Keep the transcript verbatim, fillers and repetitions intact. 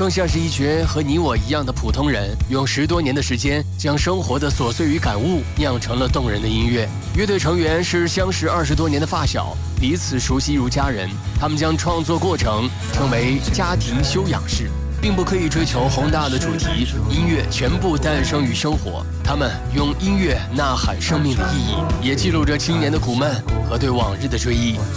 更像是一群和你我一样的普通人，用十多年的时间将生活的琐碎与感悟酿成了动人的音乐。乐队成员是相识二十多年的发小，彼此熟悉如家人。他们将创作过程称为家庭休养室，并不刻意追求宏大的主题，音乐全部诞生于生活。他们用音乐呐喊生命的意义，也记录着青年的苦闷和对往日的追忆。